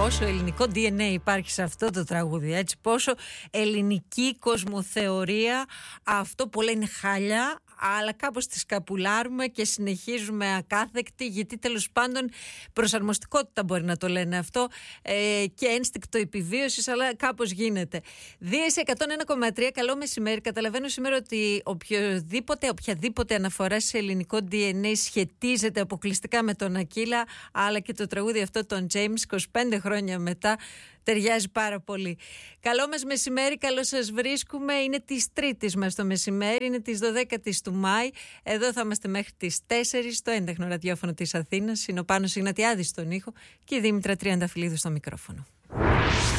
πόσο ελληνικό DNA υπάρχει σε αυτό το τραγούδι, έτσι, πόσο ελληνική κοσμοθεωρία, αυτό που λένε χάλια, αλλά κάπως τη σκαπουλάρουμε και συνεχίζουμε ακάθεκτη, γιατί τέλος πάντων προσαρμοστικότητα μπορεί να το λένε αυτό, και ένστικτο επιβίωσης, αλλά κάπως γίνεται. 101,3, καλό μεσημέρι. Καταλαβαίνω σήμερα ότι οποιαδήποτε αναφορά σε ελληνικό DNA σχετίζεται αποκλειστικά με τον Ακύλα, αλλά και το τραγούδι αυτό των James 25 χρόνια μετά ταιριάζει πάρα πολύ. Καλό μας μεσημέρι, καλώς σας βρίσκουμε. Είναι της Τρίτης μας το μεσημέρι, είναι της 12ης του Μάη. Εδώ θα είμαστε μέχρι τις 4 στο έντεχνο ραδιόφωνο της Αθήνας. Είναι ο Πάνος Ιγνατιάδης στον ήχο και η Δήμητρα Τριανταφυλλίδου στο μικρόφωνο.